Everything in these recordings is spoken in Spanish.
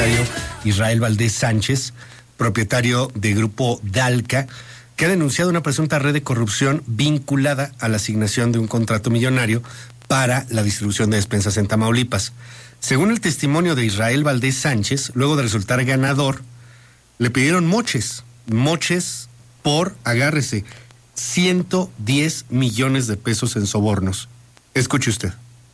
empresario Israel Valdés Sánchez, propietario de Grupo Dalca, que ha denunciado una presunta red de corrupción vinculada a la asignación de un contrato millonario para la distribución de despensas en Tamaulipas. Según el testimonio de Israel Valdés Sánchez, luego de resultar ganador, le pidieron moches por, agárrese, 110 millones de pesos en sobornos. Escuche usted.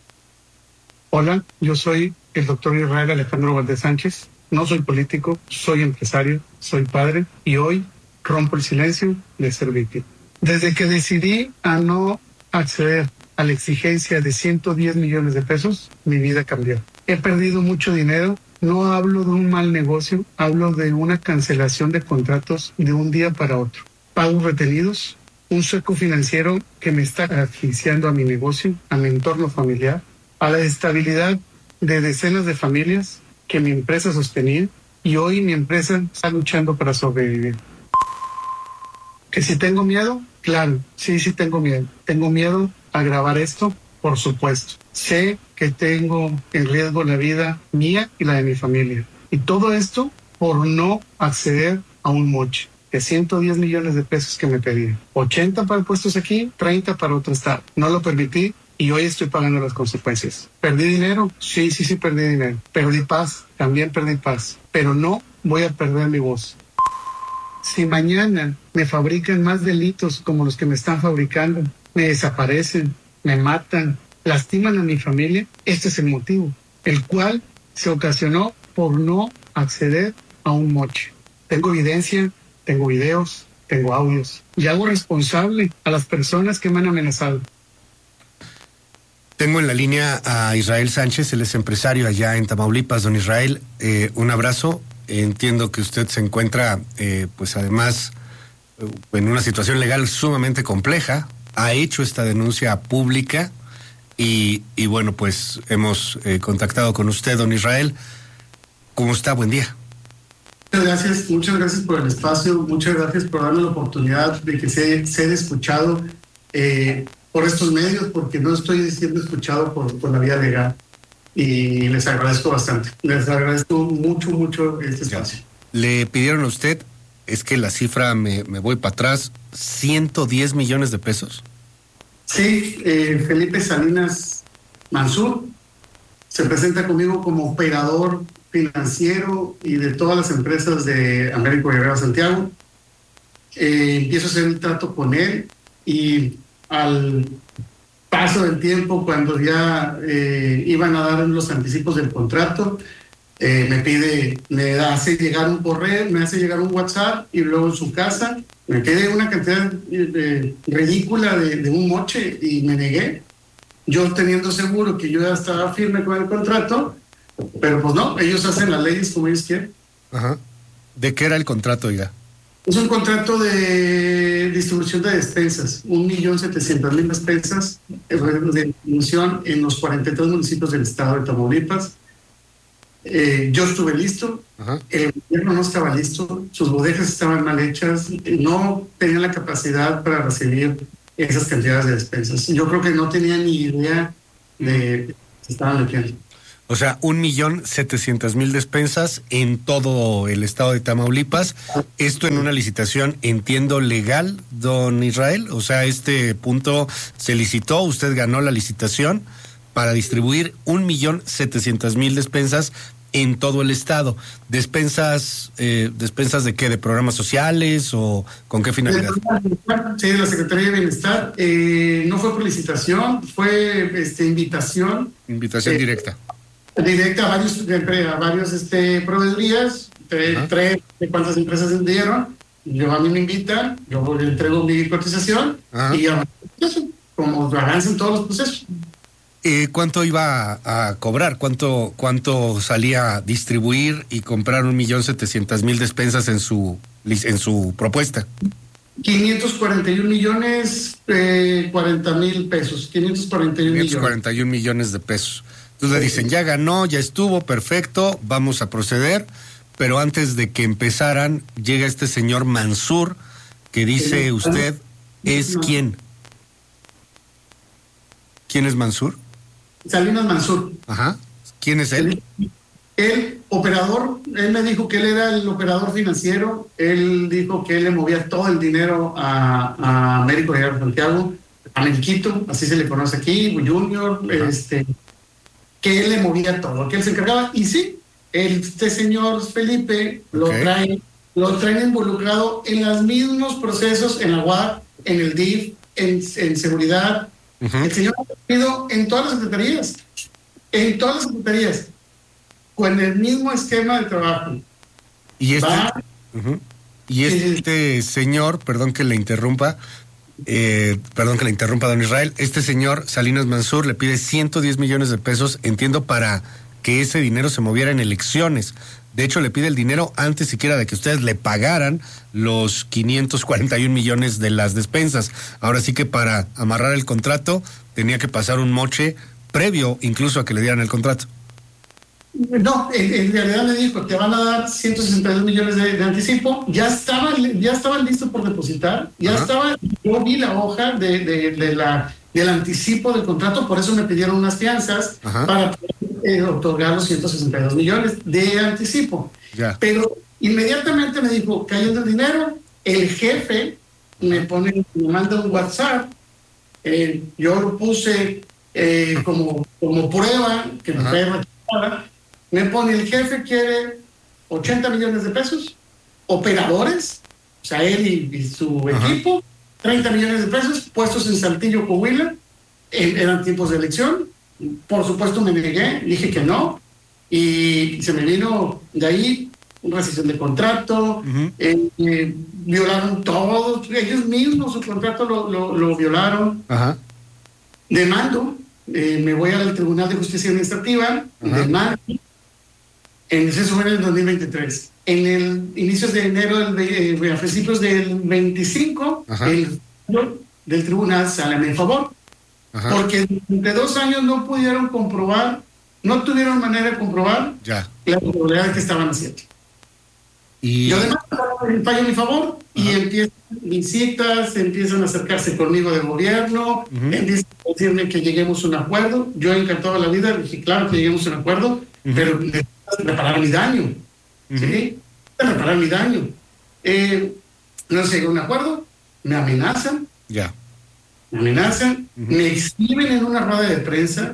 Hola, yo soy el doctor Israel Alejandro Valdés Sánchez. No soy político, soy empresario, soy padre y hoy rompo el silencio de ser víctima. Desde que decidí a no acceder a la exigencia de 110 millones de pesos, mi vida cambió. He perdido mucho dinero. No hablo de un mal negocio, hablo de una cancelación de contratos de un día para otro. Pagos retenidos, un sueco financiero que me está asfixiando a mi negocio, a mi entorno familiar, a la estabilidad de decenas de familias que mi empresa sostenía, y hoy mi empresa está luchando para sobrevivir. ¿Que si tengo miedo? Claro, sí tengo miedo. Tengo miedo a grabar esto, por supuesto. Sé que tengo en riesgo la vida mía y la de mi familia. Y todo esto por no acceder a un moche de 110 millones de pesos que me pedían. 80 para puestos aquí, 30 para otro estado. No lo permití y hoy estoy pagando las consecuencias. ¿Perdí dinero? Sí, perdí dinero. Perdí paz, también perdí paz. Pero no voy a perder mi voz. Si mañana me fabrican más delitos como los que me están fabricando, me desaparecen, me matan, lastiman a mi familia, este es el motivo, el cual se ocasionó por no acceder a un moche. Tengo evidencia, tengo videos, tengo audios y hago responsable a las personas que me han amenazado. Tengo en la línea a Israel Sánchez, él es empresario allá en Tamaulipas. Don Israel, un abrazo. Entiendo que usted se encuentra, pues además, en una situación legal sumamente compleja. Ha hecho esta denuncia pública y bueno, pues hemos contactado con usted, don Israel. ¿Cómo está? Buen día. Muchas gracias por el espacio, muchas gracias por darme la oportunidad de que ser escuchado por estos medios, porque no estoy siendo escuchado por la vía legal. Y les agradezco bastante. Les agradezco mucho este espacio. Le pidieron a usted, es que la cifra me voy para atrás, 110 millones de pesos. Sí, Felipe Salinas Mansur se presenta conmigo como operador financiero y de todas las empresas de Américo Guerrero Santiago. Empiezo a hacer el trato con él y al paso del tiempo, cuando ya iban a dar los anticipos del contrato, me hace llegar un correo, me hace llegar un WhatsApp y luego en su casa me pide una cantidad ridícula de un moche y me negué. Yo teniendo seguro que yo ya estaba firme con el contrato, pero pues no, ellos hacen las leyes como ellos quieren. Ajá. ¿De qué era el contrato, oiga? Es un contrato de distribución de despensas, 1.700.000 despensas de distribución en los 43 municipios del estado de Tamaulipas. Yo estuve listo, el gobierno no estaba listo, sus bodegas estaban mal hechas, no tenían la capacidad para recibir esas cantidades de despensas. Yo creo que no tenían ni idea de que se estaban metiendo. O sea, 1.700.000 despensas en todo el estado de Tamaulipas. Esto en una licitación, entiendo, legal, don Israel. O sea, este punto se licitó, usted ganó la licitación para distribuir 1.700.000 despensas en todo el estado. ¿Despensas de qué? ¿De programas sociales o con qué finalidad? Sí, de la Secretaría de Bienestar. No fue por licitación, fue invitación. Invitación directa. Directa a varios proveedorías, tres de cuántas empresas dieron. A mí me invitan, yo le entrego mi cotización y eso, como avancen todos los procesos. ¿Cuánto iba a cobrar? ¿Cuánto salía a distribuir y comprar 1.700.000 despensas en su propuesta? 541 millones, 40,000 pesos. 541 millones de pesos. Entonces le dicen, ya ganó, ya estuvo, perfecto, vamos a proceder. Pero antes de que empezaran, llega este señor Mansur, que dice usted, ¿es quién? ¿Quién es Mansur? Salinas Mansur. Ajá. ¿Quién es él? El operador, él me dijo que él era el operador financiero, él dijo que él le movía todo el dinero a Américo de Santiago, a Meriquito, así se le conoce aquí, Junior, que él le movía todo, que él se encargaba, y sí, este señor Felipe lo traen involucrado en los mismos procesos, en la UAP, en el DIF, en seguridad. El señor ha ido en todas las secretarías, con el mismo esquema de trabajo. Y este señor, perdón que le interrumpa, don Israel, este señor Salinas Mansur le pide 110 millones de pesos, entiendo, para que ese dinero se moviera en elecciones. De hecho, le pide el dinero antes siquiera de que ustedes le pagaran los 541 millones de las despensas. Ahora sí que para amarrar el contrato tenía que pasar un moche previo incluso a que le dieran el contrato. No, en realidad me dijo, te van a dar 162 millones de anticipo, ya estaban listos por depositar, yo vi la hoja del anticipo del contrato, por eso me pidieron unas fianzas para poder otorgar los 162 millones de anticipo. Ya. Pero inmediatamente me dijo, cayendo el dinero, el jefe me manda un WhatsApp, yo lo puse como prueba, que me fue rechazada. Me pone, el jefe quiere 80 millones de pesos, operadores, o sea, él y su equipo, 30 millones de pesos puestos en Saltillo, Coahuila, eran tiempos de elección. Por supuesto me negué, dije que no, y se me vino de ahí una rescisión de contrato, violaron todos, ellos mismos su contrato lo violaron. Demando, me voy al Tribunal de Justicia Administrativa, demando. Eso fue en el 2023. En el inicios de enero, a principios del 25, el del tribunal sale a mi favor. Porque durante 2 años no pudieron comprobar, no tuvieron manera de comprobar la irregularidad que estaban haciendo. Yo además fallo a mi favor y empiezan visitas, empiezan a acercarse conmigo del gobierno, empiezan a decirme que lleguemos a un acuerdo. Yo encantado de la vida, dije, claro que lleguemos a un acuerdo, pero reparar mi daño. ¿Sí? Reparar mi daño. No se llegó a un acuerdo, me amenazan. Me amenazan, me exhiben en una rueda de prensa,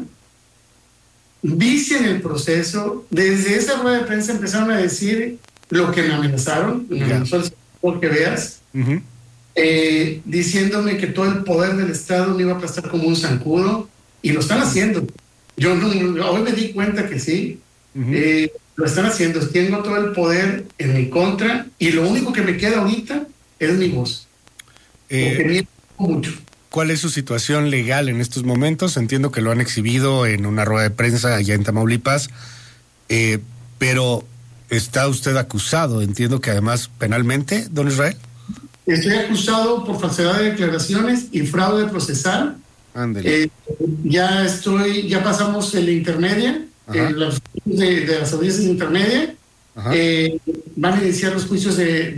vician el proceso. Desde esa rueda de prensa empezaron a decir lo que me amenazaron, porque veas, diciéndome que todo el poder del Estado me iba a aplastar como un zancudo, y lo están haciendo. Yo hoy me di cuenta que sí. Lo están haciendo, tengo todo el poder en mi contra y lo único que me queda ahorita es mi voz. Porque me mucho. ¿Cuál es su situación legal en estos momentos? Entiendo que lo han exhibido en una rueda de prensa allá en Tamaulipas, pero está usted acusado, entiendo que además penalmente, don Israel. Estoy acusado por falsedad de declaraciones y fraude procesal. Ándale. Ya pasamos el intermedia. De las audiencias intermedias van a iniciar los juicios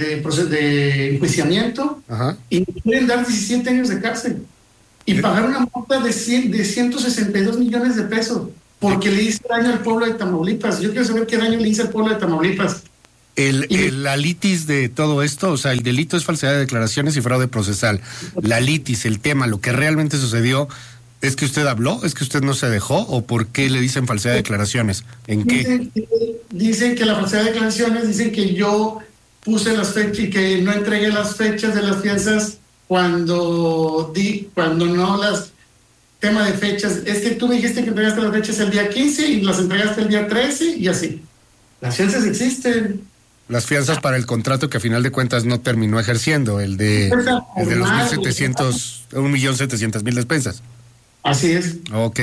de enjuiciamiento y pueden dar 17 años de cárcel y pagar una multa de 162 millones de pesos porque le hice daño al pueblo de Tamaulipas. Yo quiero saber qué daño le hice al pueblo de Tamaulipas. La litis de todo esto, o sea, el delito es falsedad de declaraciones y fraude procesal. La litis, el tema, lo que realmente sucedió, ¿es que usted habló? ¿Es que usted no se dejó? ¿O por qué le dicen falsedad de declaraciones? ¿En qué? Dicen que la falsedad de declaraciones, dicen que yo puse las fechas y que no entregué las fechas de las fianzas cuando no las... Tema de fechas, es que tú me dijiste que entregaste las fechas el día 15 y las entregaste el día 13 y así. Las fianzas existen. Las fianzas para el contrato que a final de cuentas no terminó ejerciendo, el de los 1.700.000 despensas. Así es. Ok.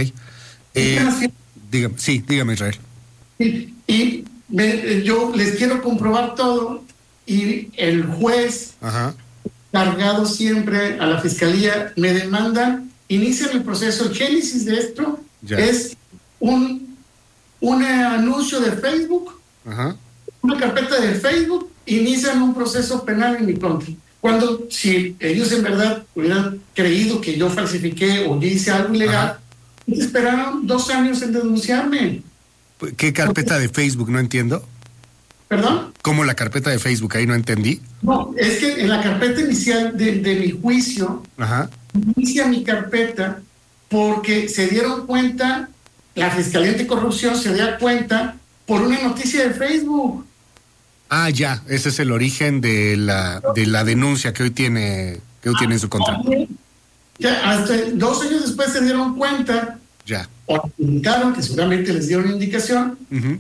Dígame, Israel. Y yo les quiero comprobar todo y el juez, cargado siempre a la fiscalía, me demandan, inician el proceso. El génesis de esto es un anuncio de Facebook, una carpeta de Facebook, inician un proceso penal en mi contra. Cuando, si ellos en verdad hubieran creído que yo falsifiqué o yo hice algo ilegal, esperaron 2 años en denunciarme. ¿Qué carpeta de Facebook? No entiendo. ¿Perdón? ¿Cómo la carpeta de Facebook? Ahí no entendí. No, es que en la carpeta inicial de mi juicio, Ajá. inicia mi carpeta porque se dieron cuenta, la Fiscalía Anticorrupción se dio cuenta por una noticia de Facebook. Ah, ya, ese es el origen de la denuncia que hoy tiene en su contra. Ya, hasta 2 años después se dieron cuenta, Ya. o indicaron, que seguramente les dieron indicación, Uh-huh.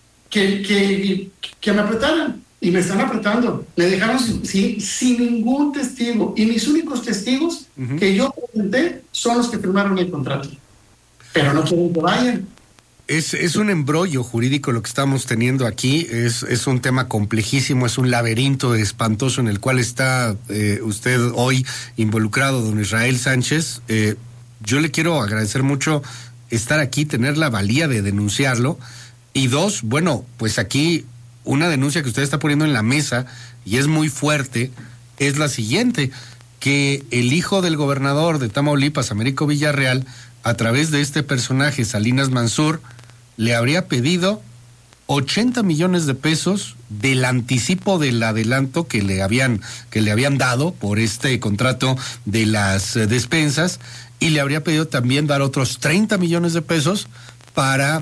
que me apretaran, y me están apretando. Me dejaron sin ningún testigo, y mis únicos testigos Uh-huh. que yo presenté son los que firmaron el contrato. Pero no quieren que vayan. Es un embrollo jurídico lo que estamos teniendo aquí, es un tema complejísimo, es un laberinto espantoso en el cual está usted hoy involucrado, don Israel Sánchez. Yo le quiero agradecer mucho estar aquí, tener la valía de denunciarlo. Y 2, bueno, pues aquí una denuncia que usted está poniendo en la mesa, y es muy fuerte, es la siguiente, que el hijo del gobernador de Tamaulipas, Américo Villarreal, a través de este personaje, Salinas Mansur, le habría pedido 80 millones de pesos del anticipo del adelanto que le habían dado por este contrato de las despensas, y le habría pedido también dar otros 30 millones de pesos para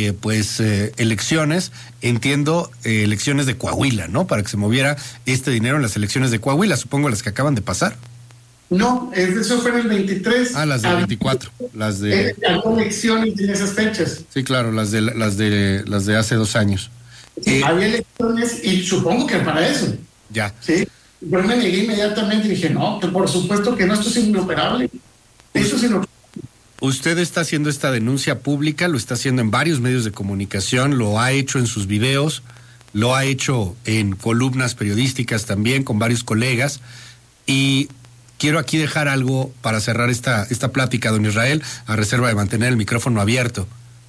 elecciones, entiendo, elecciones de Coahuila, ¿no? Para que se moviera este dinero en las elecciones de Coahuila, supongo las que acaban de pasar. No, eso fue en el 23. Ah, las del 24, las de... Había elecciones en esas fechas. Sí, claro, las de hace 2 años. Había elecciones y supongo que para eso. Ya. Sí, yo me negué inmediatamente y dije, no, que por supuesto que no, esto es inoperable. Eso es inoperable. Usted está haciendo esta denuncia pública, lo está haciendo en varios medios de comunicación, lo ha hecho en sus videos, lo ha hecho en columnas periodísticas también con varios colegas, y quiero aquí dejar algo para cerrar esta plática, don Israel, a reserva de mantener el micrófono abierto.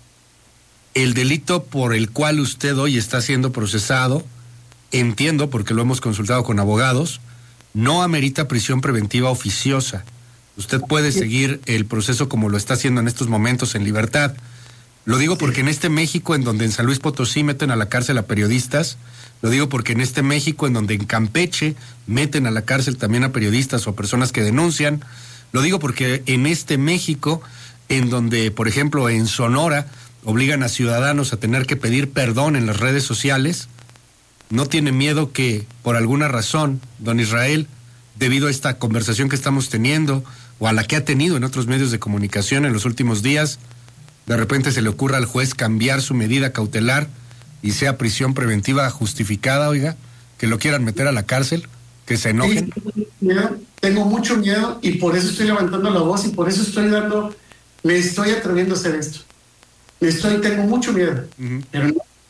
El delito por el cual usted hoy está siendo procesado, entiendo, porque lo hemos consultado con abogados, no amerita prisión preventiva oficiosa. Usted puede seguir el proceso como lo está haciendo en estos momentos en libertad. Lo digo porque en este México, en donde en San Luis Potosí meten a la cárcel a periodistas, lo digo porque en este México, en donde en Campeche meten a la cárcel también a periodistas o a personas que denuncian, lo digo porque en este México, en donde, por ejemplo, en Sonora, obligan a ciudadanos a tener que pedir perdón en las redes sociales, no tiene miedo que, por alguna razón, don Israel, debido a esta conversación que estamos teniendo, o a la que ha tenido en otros medios de comunicación en los últimos días, de repente se le ocurra al juez cambiar su medida cautelar y sea prisión preventiva justificada, oiga, que lo quieran meter a la cárcel, que se enojen. Tengo mucho miedo y por eso estoy levantando la voz y por eso me estoy atreviendo a hacer esto. Tengo mucho miedo, pero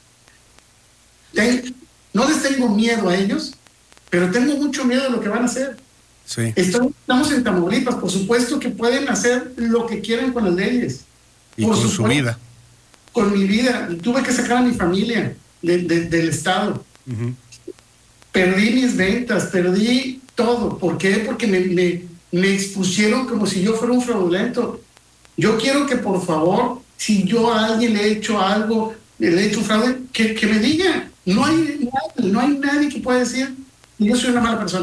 no les tengo miedo a ellos, pero tengo mucho miedo de lo que van a hacer. Sí. Estamos en Tamaulipas, por supuesto que pueden hacer lo que quieran con las leyes. Y con su vida. Con mi vida. Tuve que sacar a mi familia del Estado. Uh-huh. Perdí mis ventas, perdí todo. ¿Por qué? Porque me expusieron como si yo fuera un fraudulento. Yo quiero que, por favor, si yo a alguien le he hecho algo, le he hecho fraude, que me diga. No hay nadie que pueda decir que yo soy una mala persona.